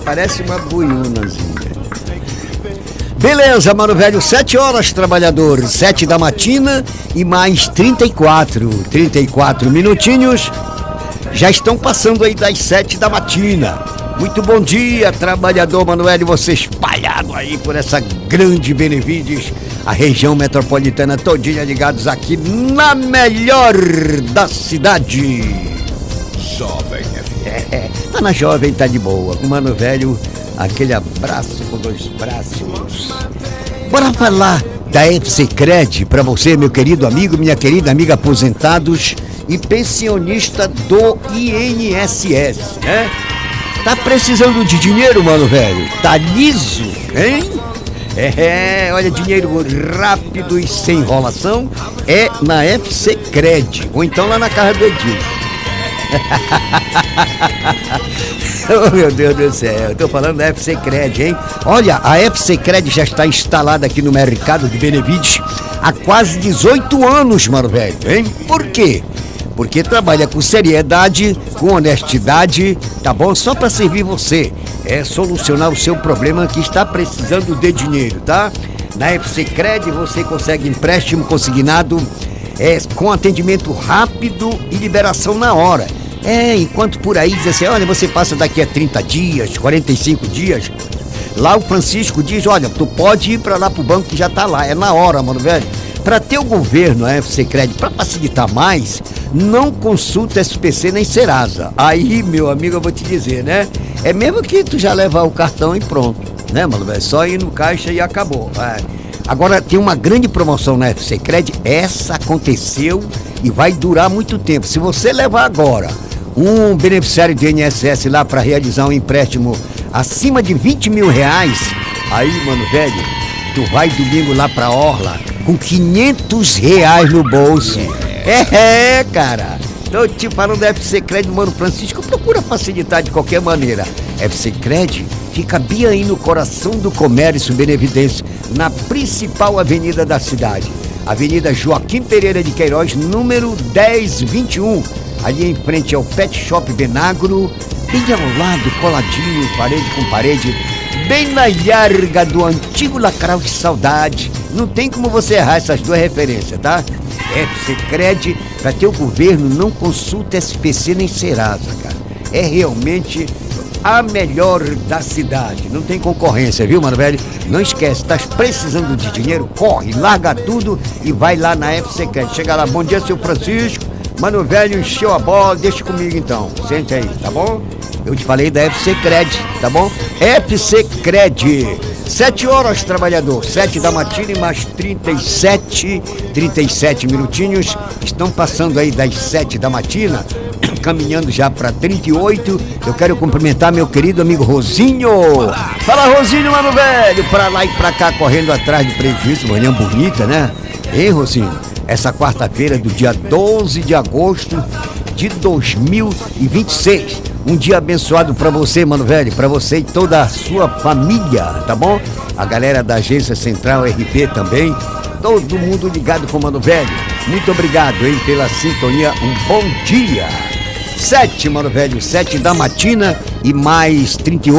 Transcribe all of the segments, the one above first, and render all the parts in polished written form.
Parece uma buiunazinha. Beleza, mano velho, 7 horas, trabalhador, 7 da matina e mais 34 minutinhos. Já estão passando aí das 7 da matina. Muito bom dia, trabalhador Manuel, você espalhado aí por essa grande Benevides, a região metropolitana todinha, ligados aqui na melhor da cidade. Jovem FM. Tá na Jovem, tá de boa. O Mano Velho, aquele abraço com 2 braços. Bora falar da FCCred pra você, meu querido amigo, minha querida amiga, aposentados e pensionista do INSS, né? Tá precisando de dinheiro, Mano Velho? Tá liso, hein? Olha, dinheiro rápido e sem enrolação é na FCCred, ou então lá na casa do Edilson. Oh, meu Deus do céu, eu tô falando da FCCred, hein? Olha, a FCCred já está instalada aqui no mercado de Benevides há quase 18 anos, mano velho, hein? Por quê? Porque trabalha com seriedade, com honestidade, tá bom? Só para servir você, é solucionar o seu problema que está precisando de dinheiro, tá? Na FCCred você consegue empréstimo consignado, com atendimento rápido e liberação na hora. Enquanto por aí diz assim, olha, você passa daqui a 30 dias, 45 dias. Lá o Francisco diz, olha, tu pode ir pra lá pro banco que já tá lá, é na hora, mano velho. Pra ter o governo, a FCCred, pra facilitar mais, não consulta SPC nem Serasa. Aí, meu amigo, eu vou te dizer, né? É mesmo que tu já levar o cartão e pronto, né, mano velho? Só ir no caixa e acabou. Agora tem uma grande promoção na FCCred, essa aconteceu e vai durar muito tempo. Se você levar agora um beneficiário do INSS lá para realizar um empréstimo acima de 20 mil reais, aí, mano velho, tu vai domingo lá pra Orla com 500 reais no bolso. Cara, tô te falando da FCCred, mano Francisco, procura facilitar de qualquer maneira. FCCred fica bem aí no coração do comércio benevidense, na principal avenida da cidade, Avenida Joaquim Pereira de Queiroz, número 1021, ali em frente ao Pet Shop Benagro, bem ao lado, coladinho, parede com parede, bem na larga do antigo Lacral de Saudade. Não tem como você errar essas 2 referências, tá? FCCred, pra ter o governo, não consulta SPC nem Serasa, cara. É realmente a melhor da cidade, não tem concorrência, viu, mano velho? Não esquece, tá precisando de dinheiro, corre, larga tudo e vai lá na FCCred. Chega lá, bom dia, seu Francisco, mano velho, encheu a bola, deixa comigo então, sente aí, tá bom? Eu te falei da FCCred, tá bom? FCCred, 7 horas, trabalhador, 7 da matina e mais 37 minutinhos, estão passando aí das 7 da matina, caminhando já para 38. Eu quero cumprimentar meu querido amigo Rosinho. Fala, Rosinho, mano velho, pra lá e pra cá, correndo atrás de prejuízo. Manhã bonita, né? Hein, Rosinho? Essa quarta-feira do dia 12 de agosto de 2026. Um dia abençoado pra você, mano velho, pra você e toda a sua família, tá bom? A galera da Agência Central RP também, todo mundo ligado com o mano velho. Muito obrigado, hein, pela sintonia. Um bom dia. 7, mano velho, 7 da matina e mais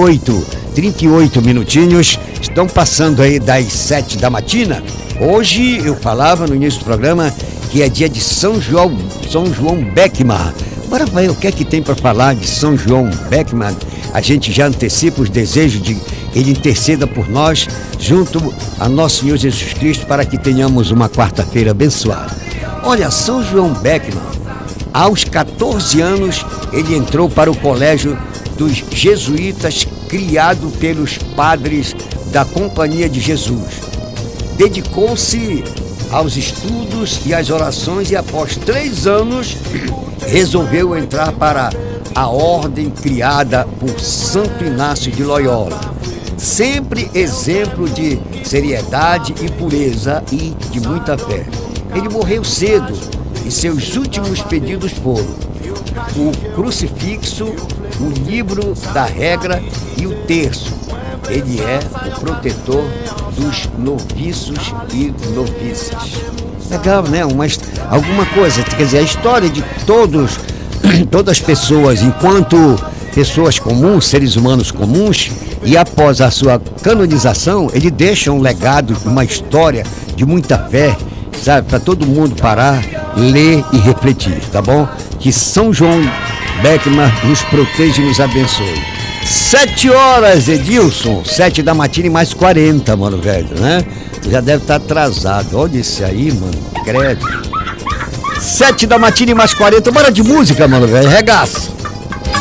38 minutinhos. Estão passando aí das 7 da matina. Hoje eu falava no início do programa que é dia de São João Beckman. Bora ver o que é que tem para falar de São João Beckman. A gente já antecipa os desejos de ele interceda por nós, junto a nosso Senhor Jesus Cristo, para que tenhamos uma quarta-feira abençoada. Olha, São João Beckman, aos 14 anos, ele entrou para o colégio dos jesuítas, criado pelos padres da Companhia de Jesus. Dedicou-se aos estudos e às orações e, após 3 anos, resolveu entrar para a ordem criada por Santo Inácio de Loyola. Sempre exemplo de seriedade e pureza e de muita fé. Ele morreu cedo e seus últimos pedidos foram o crucifixo, o livro da regra e o terço. Ele é o protetor dos noviços e noviças. Legal, né? Alguma coisa, quer dizer, a história de todas as pessoas, enquanto pessoas comuns, seres humanos comuns, e após a sua canonização, ele deixa um legado, uma história de muita fé, sabe, para todo mundo parar, ler e refletir, tá bom? Que São João Beckman nos proteja e nos abençoe. 7 horas, Edilson, 7 da matina e mais 40, mano, velho, né? Já deve estar atrasado, olha isso aí, mano, credo. 7 da matina e mais 40, bora de música, mano, velho, regaça.